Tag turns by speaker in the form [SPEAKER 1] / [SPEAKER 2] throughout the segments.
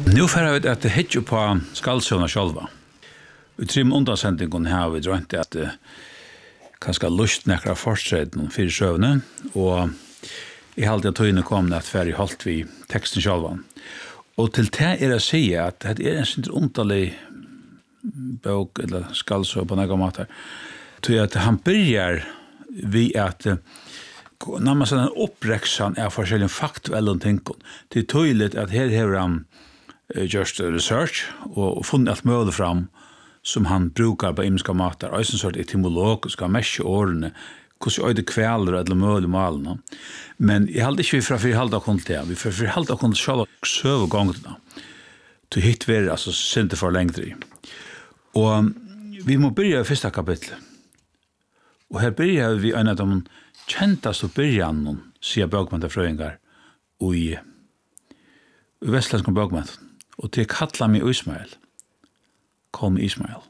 [SPEAKER 1] Nu får vi att hitcha på skallsöna själva. I 3 undansendingen har vi drömt att kanske lust näkra fortsättning för sjövne och I halde tøyne kom att färg halt vi texten själva. Och till det att säga att det en sånt underlig bok eller skallsö på några måter. Tror att han börjar vi att när man sån uppräksan är forskjellige faktuella ting. Det är tydligt att här har han just research och funnit allt möjligt fram som han brukar på imska matar. Och en sort etymolog och ska mesha årene hvordan øyde kveler eller møl malene. Men jeg halde ikke vi fra fyrhalda kont det. Vi fra fyrhalda kont selv søve gangene. Til hitt vi altså sinte for lengre i. Og vi må begynne i første kapittel. Og her begynner vi en av de kjenteste begynne, sier bøkmantefrøyngar, i vestlandske bøkmant. Og til kattla mi Ismael. Kom Ismael.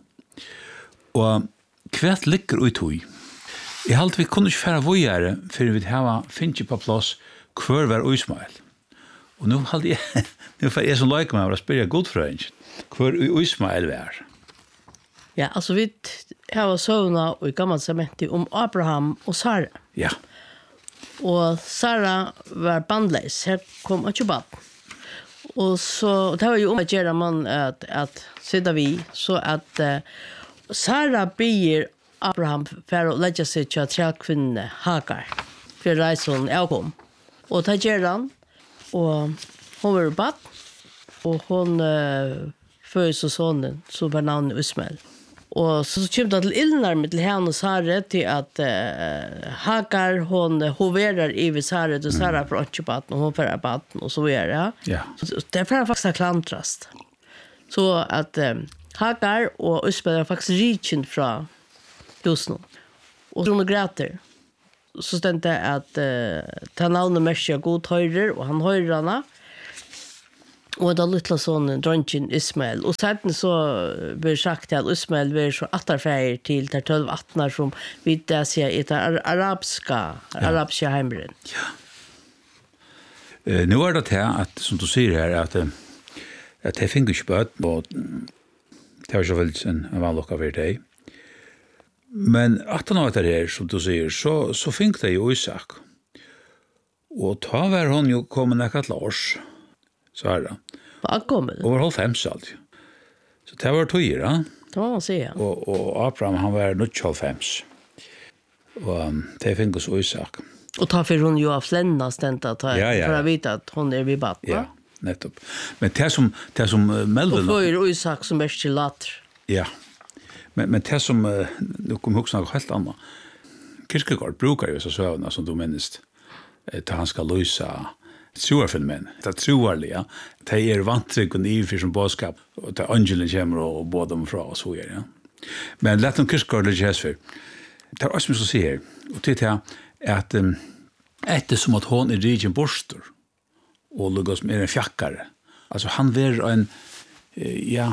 [SPEAKER 1] Og hvert ligger ut ui. Jeg halte vi kunne ikke fære vågjere før vi finner på plass hver var Ismael. Og nå halte jeg, nå får jeg som løyker meg å spørre godfrøyngen, hver Ismael var.
[SPEAKER 2] Ja, altså vi har søvna i gammelt sammenheng om Abraham og Sara.
[SPEAKER 1] Ja.
[SPEAKER 2] Og Sara var bandleis, her kom ikke bad. Og så, det var jo om at gjøre man at sitte vi, så at Sara byr Abraham för att lägga sig till träkvinne Hagar för reisen kom. Och det gör han. Och hon var bad. Och hon föds och sonen så var namnet Ismael. Och så kom det till illnär till henne och Sara till att Hagar hon hoverar i Sara och Sara får inte bad och hon får bad och så vidare.
[SPEAKER 1] Ja.
[SPEAKER 2] Det är faktiskt klantrast. Så att Hagar och Ismael är faktiskt riken från just nu. Och så gräter. Så stände det att ta navnet Mersia god höjrer och han höjrer henne. Och det lilla sonen dronjen Ismael. Och sen så blir sagt att Ismael blir så attarfärger till de 12 attnar som vi där ser i det arabiska hemren.
[SPEAKER 1] Ja. Nu är det här att, som du säger här, att det finns inte böt och det har så väldigt en vanlig av det. Men att han det här, som du säger, så fick det ju Isak. Och då var hon ju kommit näkat Lars, så här då.
[SPEAKER 2] Vad kommer?
[SPEAKER 1] Och var 5 alltid. Så det var 2 ja.
[SPEAKER 2] Det var man säga.
[SPEAKER 1] Och Abraham, han var 95. Och det fick oss Isak.
[SPEAKER 2] Och ta för hon ju av flänna stänta för att veta att hon är vid bad.
[SPEAKER 1] Ja, nettopp. Men det som Melvin...
[SPEAKER 2] Och för Isak som är till latr.
[SPEAKER 1] Ja. Men det som nu kom ihåg något helt annat. Kierkegaard brukar ju så sövna som du minns att han ska lösa troarfenomen. Det troarliga, det är vantrycken i för som bådskap och det angelen kommer och båda dem fra och så är ja. Men låt dem Kierkegaard lägga för. Det är också så säger och det är att det som att hon är riken borstor och lugos med en fjackare. Alltså han var en ja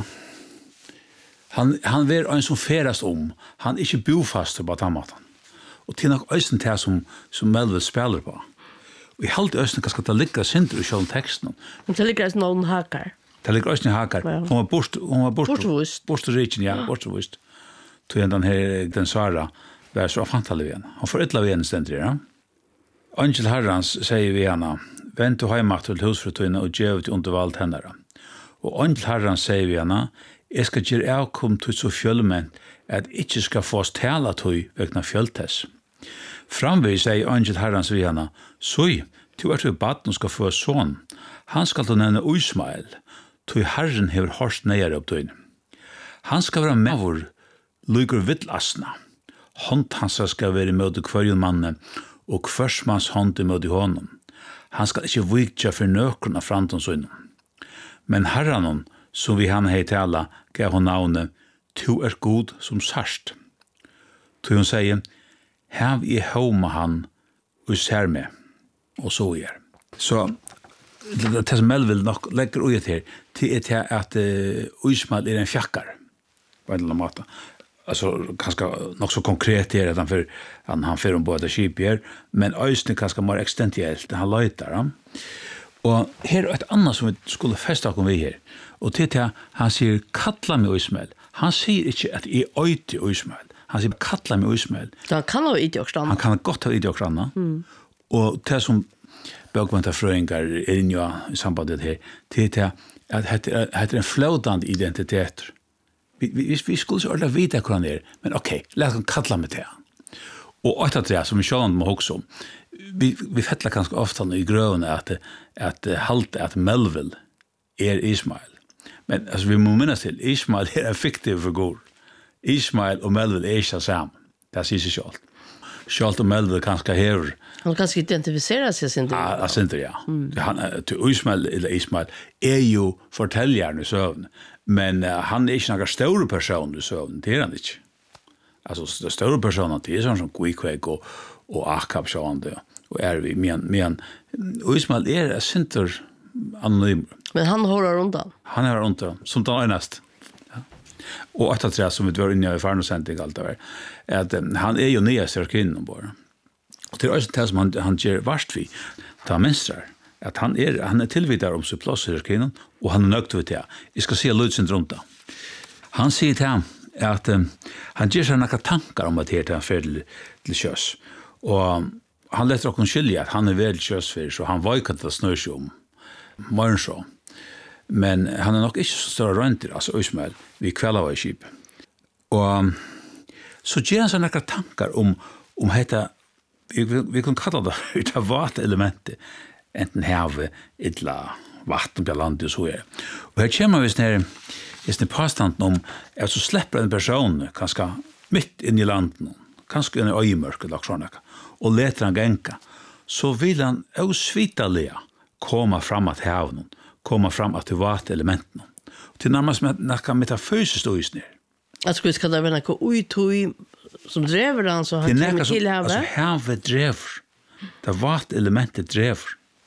[SPEAKER 1] Han var en som ferast Han ikke bofast på tamatan. Og til nok øysen til som Melville spiller på. Og jeg halte øysen kanskje at det ligger sinter i sjølen teksten.
[SPEAKER 2] Men det ligger noen hakar.
[SPEAKER 1] Det ligger øysen i hakar. Hun var
[SPEAKER 2] bortvist.
[SPEAKER 1] Bortvist, ja, bortvist. Til den Sara var så fantallig igjen. Hun får ytla igjen stendt ja. Angel Herrans sier vi henne, vent og heimat til husfrutunne og djev til undervalgt hennere. Og Angel Herrans sier vi henne, jeg skal gjøre avkom til så fjølment at ikke skal få oss tala til vekna fjøltes. Framvis sier Angel Herrans vi henne, «Soi, du er til baden skal få sånn. Han skal til nevne Ismael, til Herren hever hårst nøyere opp til. Han skal være med vår lykker vittlasna. Hånd hans skal være med hver manne, og hversmanns hånd med honom. Han skal ikke vikja for nøkron av framtiden. Men Herren, som vi han hei tala, gav hon navnet, «Tu er god som sarst». Tu hon sier, «Hev I homa han, og ser med», og så er. Så, det som Melville nok legger ut her, til at Ismael en fjakkar, på en eller annen måte. Altså, kanskje nok så konkret her, at han får båda kipjer, men øyne kanskje mer ekstentielt, han løyter. Och här är ett annat som vi skulle fästa oss vid här. Och det är han säger kalla mig Ismael. Han säger inte att jag är öjt i Ismael. Han säger kalla mig Ismael.
[SPEAKER 2] Så han kan ha idiot också.
[SPEAKER 1] Han kan gott ha idiot också. Och det som bögmantafröingar är inne i samband med det här, det är att det är en flödande identitet. Vi skulle så ordentligt vita hur han är, men okej, låt oss kalla mig det. Och ett av det som vi själva må också om, vi fettlar ganska ofta i gröna att halta att Melville är Ismael. Men alltså vi må minnas till, Ismael är en fiktiv figur. Ismael och Melville är inte samma. Det säger sig självt. Självt och Melville kanske hever.
[SPEAKER 2] Han kanske identificerar sig sin del.
[SPEAKER 1] Ja, inte ja. Han till Ismael eller Ismael är ju fortäljaren i sövn. Men han är inte någon stor person i sövn. Det är han inte. Alltså stora personer det är sån som Quickquake och Akab sjående och är vi men Ismael är center anonym.
[SPEAKER 2] Men han håller undan.
[SPEAKER 1] Han är undan som tar enast. Ja. Och att det som vi var inne i farnosändning allt där att han är ju nya cirkeln bara. Och det är också det som han ger vart vi ta menstrar att han är tillvidare om så plats i cirkeln och han är nökt vid det. Jag ska se Ludsen runt. Han säger till han att han ger sig några tankar om att det är en färd till körs. Och han lät också skilja att han är väl körsfärd så han var ju inte att snöra sig om morgon så. Men han är nog inte så stora rönter, alltså Ismael, vid kvällar var i skip. Och så ger han sig några tankar om detta, vi kan kalla det utav vatelementet, enten havet, eller vatten på landet och så är. Och här kommer vi sån här påstånden om att så släpper en person kanske mitt in i landet, kanske en öjmörk eller sådana, och letar han gänka, så vill han osvitaliga komma fram att haven, komma fram att till vatelelementen. Till närmast med metafysiskt och ner.
[SPEAKER 2] Jag skulle ska det vara något uitui som driver han så han kommer till havet.
[SPEAKER 1] Alltså havet driver. Det vatelementet driver.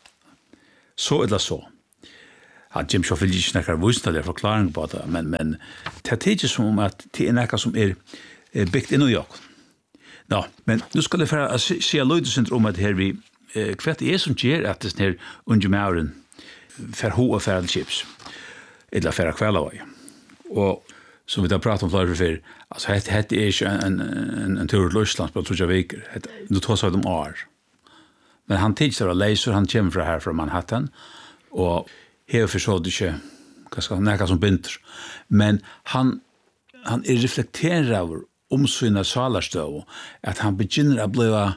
[SPEAKER 1] Så eller så. Jim Shaw vill ju snacka vuxna förklaring på det, men det är inte som att det är något som är byggt in i jag. Ja, men nu ska det för se Lloyd-syndrom att här vi kvart är som ger att det här under mauren för hoa färdchips eller för kvällar. Och som vi har pratat om förr för alltså det är ju en tur till Ryssland på 3 veckor. Nu tar sig de år. Men han tittar och läser, han kommer från här från Manhattan och här förstår du inte kanske näka som binder. Men han är reflekterar över sina salarstöv att han begynner att bli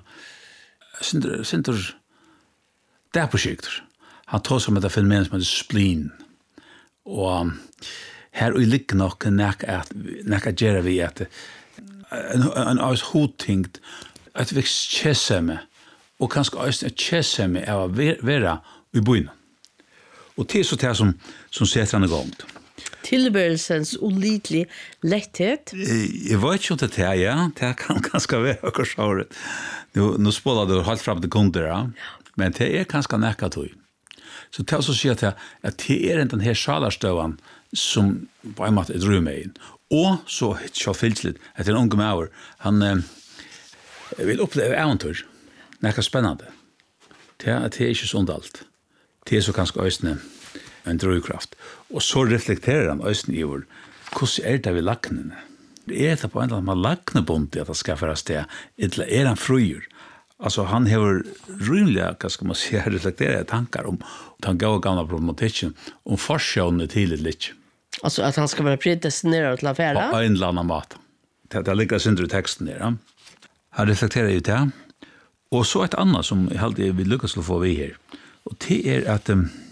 [SPEAKER 1] synder där på skikter. Han tar sig med det fenomen som heter spleen. Och här i ligger nog näka gera vi att en aus hotingt att vi kjesseme och kanske också ett kjesseme av vara i byn. Och det är så det som sätter han igång.
[SPEAKER 2] Tillvärelsens olidlig lätthet.
[SPEAKER 1] Jag vet inte det här, ja. Det kan ganska vara också. Nu spålar du helt fram till kunder, ja. Men det är ganska näkat. Så det är så att säga att det är den här salarstövan som på en måte är drömmen. Och så självfyllt att en ung mauer, han vill uppleva äventyr. Näka spännande. Det är inte sånt allt. Det är så ganska östne en drivkraft. Och så reflekterar han östne i vår, hvordan det vid laknen? Det på en eller annan laknebund att det ska föras det, eller han fröjer? Alltså han har rymliga, vad ska man säga, reflekterade tankar om den gamla problematiken, om forskjånen till lite.
[SPEAKER 2] Alltså att han ska vara predestinerad till affärer?
[SPEAKER 1] På en eller annan mat. Det ligger synder i texten där. Ja. Han reflekterar ju det. Och så ett annat som jag alltid vill lyckas att få vi här. Och det är att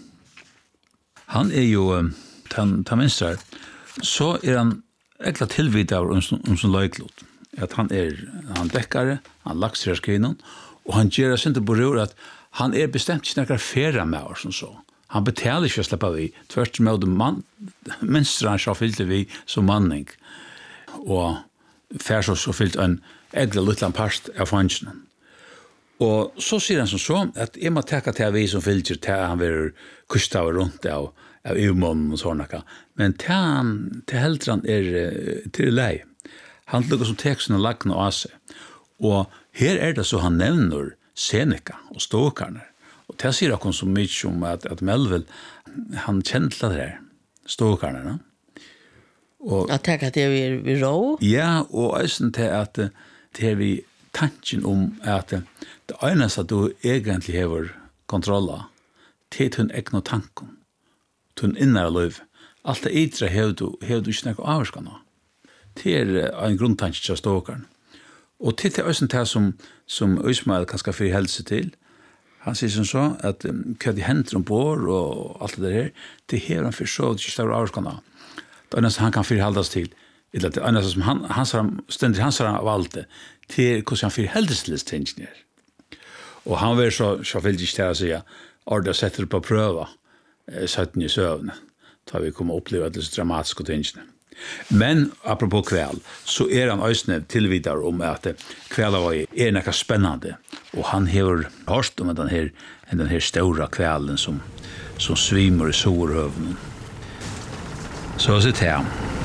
[SPEAKER 1] han är ju ta minstrar, så är han äkla tillvidare om som löjklot. Att han däckare, han laxar skrinen, och han gör sig inte på rör att han är bestämt inte några färre med oss som så. Han betalar inte för att släppa vi, tvärtom med minstrar han så fyllt vi som manning. Och färd så fyllt en ägla liten part av fansen. Og så sier han som så, at jeg må takke til vi som fylker til han vil kusta rundt av umånen og sånne. Men til heldre han til lei. Han lukker som teksten og lagene av seg. Og her det så han nevner Seneca og ståkarne. Och det ser jag så mycket om att Melville, han kände det där, ståkarna. Och
[SPEAKER 2] att tänka att det är vi rå.
[SPEAKER 1] Ja, och ösen till att det är vi tanken om att det enaste att du egentligen har kontrolla till din egna tanken, din innare liv. Allt det ytre har du ikke noe avskanna. Det er en grunntanke til ståkeren. Og til det østen til som Ismail kanskje får helse til, han sier som så at hva de henter ombord og alt det der, det har han for så ikke større avskanna. Det eneste han kan forholdes til, eller det eneste som han har valgt det, til hvordan han forholdes til tingene. Og han vil så veldig til å si ordet setter på prøve 17 i søvn, da vi kommer å oppleve disse dramatiske tingene. Men apropos kväll så är han ösne tillvidare om att kväll är något spännande och han har hört om den här stora kvällen som svimmar i solhövnen. Så det här.